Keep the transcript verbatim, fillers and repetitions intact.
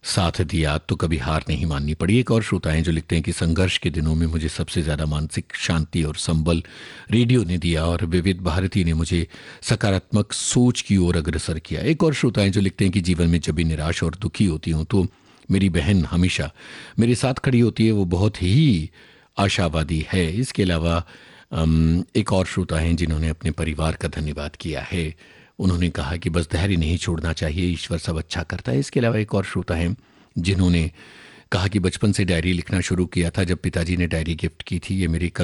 साथ दिया तो कभी हार नहीं माननी पड़ी। एक और श्रोता हैं जो लिखते हैं कि संघर्ष के दिनों में मुझे सबसे ज़्यादा मानसिक शांति और संबल रेडियो ने दिया और विविध भारती ने मुझे सकारात्मक सोच की ओर अग्रसर किया। एक और श्रोता हैं जो लिखते हैं कि जीवन में जब भी निराश और दुखी होती हूँ तो मेरी बहन हमेशा मेरे साथ खड़ी होती है, वो बहुत ही आशावादी है। इसके अलावा अम, एक और श्रोता हैं जिन्होंने अपने परिवार का धन्यवाद किया है। उन्होंने कहा कि बस धैर्य नहीं छोड़ना चाहिए, ईश्वर सब अच्छा करता है। इसके अलावा एक और श्रोता हैं जिन्होंने कहा कि बचपन से डायरी लिखना शुरू किया था, जब पिताजी ने डायरी गिफ्ट की थी। ये मेरी